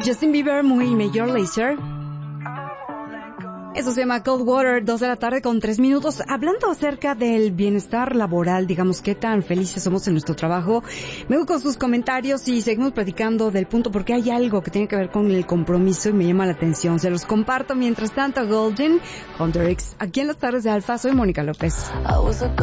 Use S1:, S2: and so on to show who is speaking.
S1: Justin Bieber, muy Major Lazer. Eso se llama Cold Water, 2 de la tarde con 3 minutos. Hablando acerca del bienestar laboral, digamos, qué tan felices somos en nuestro trabajo. Me voy con sus comentarios y seguimos platicando del punto porque hay algo que tiene que ver con el compromiso y me llama la atención. Se los comparto mientras tanto. Golden, Hunter X. Aquí en las tardes de Alfa, soy Mónica López.